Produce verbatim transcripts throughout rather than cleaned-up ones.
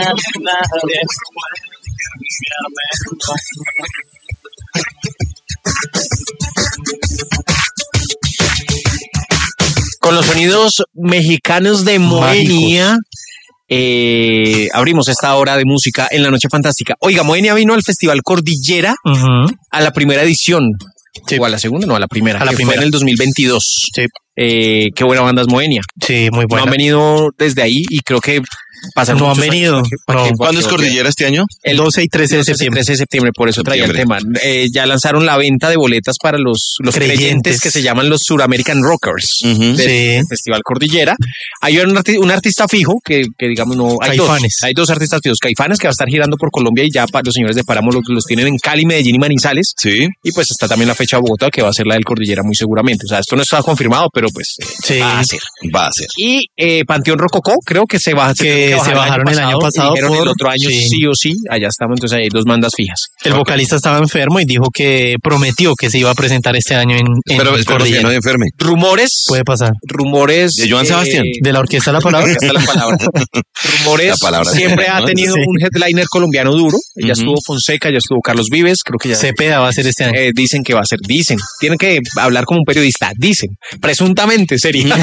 Con los sonidos mexicanos de Moenia, eh, abrimos esta hora de música en la Noche Fantástica. Oiga, Moenia vino al Festival Cordillera uh-huh. a la primera edición. Sí. ¿O a la segunda? No, a la primera. A la que primera. Fue en el dos mil veintidós. Sí. Eh, qué buena banda es Moenia. Sí, muy buena. No han venido desde ahí y creo que pasan No han venido. Años, no. Que, ¿Cuándo es Cordillera este año? El doce y trece de septiembre. trece de septiembre, por eso traía el tema. Eh, ya lanzaron la venta de boletas para los, los creyentes. creyentes que se llaman los Suramerican Rockers uh-huh. del, sí. del Festival Cordillera. Hay un, arti- un artista fijo que, que digamos no... Hay Caifanes. Dos, hay dos artistas fijos. Caifanes que va a estar girando por Colombia y ya los señores de Páramo los, los tienen en Cali, Medellín y Manizales. Sí. Y pues está también la fecha de Bogotá que va a ser la del Cordillera muy seguramente. O sea, esto no está confirmado, pero pues eh, sí. va a ser. Va a ser. Y eh, Panteón Rococó, creo que se, va, que se, se bajaron el año pasado. Pero por... el otro año sí. sí o sí, allá estamos, entonces hay dos bandas fijas. El okay. vocalista estaba enfermo y dijo que prometió que se iba a presentar este año en, en Pero espero que no enferme. Rumores. Puede pasar. Rumores. De Joan eh, Sebastián. De la Orquesta La Palabra. La Palabra. Rumores. La palabra. Siempre ha tenido sí. un headliner colombiano duro. Ya uh-huh. estuvo Fonseca, ya estuvo Carlos Vives, creo que ya. Cepeda va a ser este año. Eh, dicen que va a ser, dicen. Tienen que hablar como un periodista, dicen. Presuntamente sería.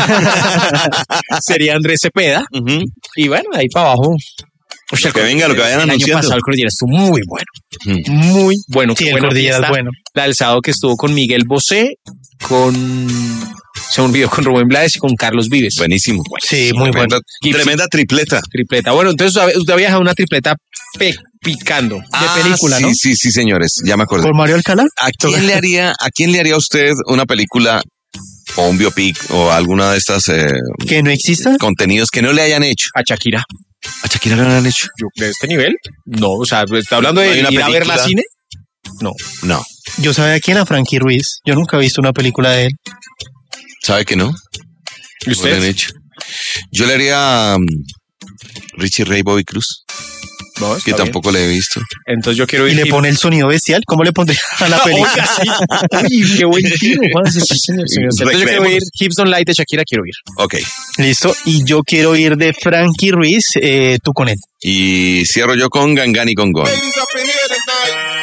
sería Andrés Cepeda. Uh-huh. Y bueno, ahí para abajo. O sea, que venga, lo que vayan anunciando. El año pasado el Cordillera estuvo muy bueno. Mm. Muy bueno. Sí, el Cordillera es bueno. La del sábado que estuvo con Miguel Bosé, con... Se me olvidó, con Rubén Blades y con Carlos Vives. Buenísimo. Sí, muy tremenda, bueno. Tremenda tripleta. Tripleta. Bueno, entonces usted había dejado una tripleta pe- picando. Ah, de película, sí, ¿no? Sí, sí, señores. Ya me acordé. ¿Por Mario Alcalá? ¿A quién le haría, a quién le haría usted una película o un biopic o alguna de estas... Eh, ¿Que no exista? Contenidos que no le hayan hecho? A Shakira. ¿A Shakira le han hecho? Yo, ¿de este nivel? No, o sea, ¿está hablando de ¿No ir a ver la cine? No. No. Yo sabía a quién, a Frankie Ruiz. Yo nunca he visto una película de él. ¿Sabe que no? ¿Y usted? No le han hecho. Yo le haría um, Richie Ray Bobby Cruz. No, que tampoco bien. Le he visto. Entonces yo quiero ir. ¿Y le pone el sonido bestial? ¿Cómo le pondría a la película? Uy, qué buen tiro, Juan. Sí, señor, señor. Entonces yo quiero ir Hips Don't Lie de Shakira, quiero ir. Ok. Listo. Y yo quiero ir de Frankie Ruiz, eh, tú con él. Y cierro yo con Gangan y con Gon. No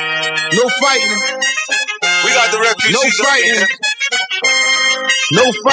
fighting. We got the refugees. No fighting. No fighting.